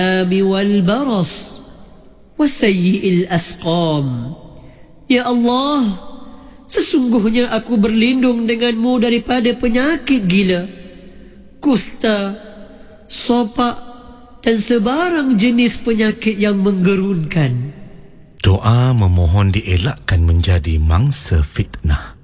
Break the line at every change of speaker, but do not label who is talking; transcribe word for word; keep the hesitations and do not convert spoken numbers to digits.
wal baras wasayyi'il asqam. Ya Allah, sesungguhnya aku berlindung denganmu daripada penyakit gila, kusta, sopak dan sebarang jenis penyakit yang menggerunkan.
Doa memohon dielakkan menjadi mangsa fitnah.